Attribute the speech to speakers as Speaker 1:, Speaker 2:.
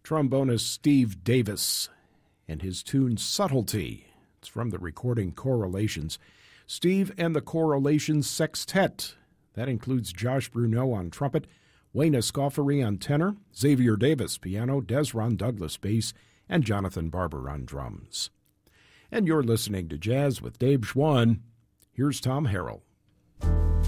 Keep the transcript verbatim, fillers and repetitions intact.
Speaker 1: trombonist Steve Davis and his tune Subtlety. It's from the recording Correlations. Steve and the Correlations Sextet. That includes Josh Bruneau on trumpet, Wayne Escoffery on tenor, Xavier Davis piano, Desron Douglas bass, and Jonathan Barber on drums. And you're listening to Jazz with Dave Schwann. Here's Tom Harrell.